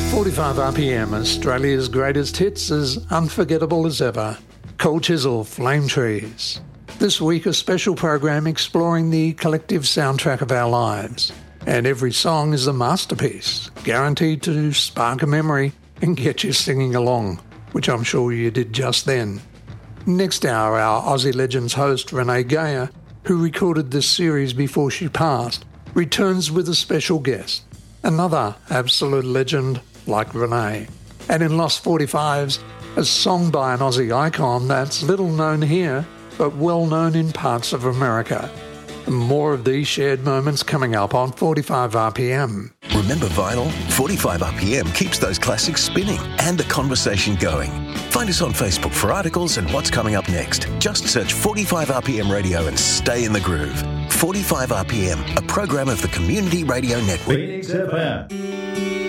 45 RPM, Australia's greatest hits, as unforgettable as ever. Cold Chisel, Flame Trees. This week a special program exploring the collective soundtrack of our lives. And every song is a masterpiece, guaranteed to spark a memory and get you singing along, which I'm sure you did just then. Next hour, our Aussie Legends host, Renee Geyer, who recorded this series before she passed, returns with a special guest, another absolute legend like Renee. And in Lost 45s, a song by an Aussie icon that's little known here, but well known in parts of America. More of these shared moments coming up on 45 RPM. Remember vinyl? 45 RPM keeps those classics spinning and the conversation going. Find us on Facebook for articles and what's coming up next. Just search 45 RPM Radio and stay in the groove. 45 RPM, a program of the Community Radio Network. Phoenix FM.